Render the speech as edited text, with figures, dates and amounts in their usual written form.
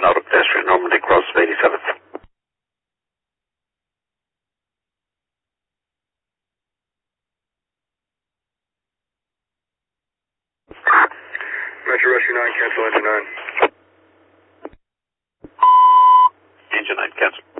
auto pedestrian, Normandy Cross 87th. Metro Rescue 9, cancel engine 9. Engine 9, cancel.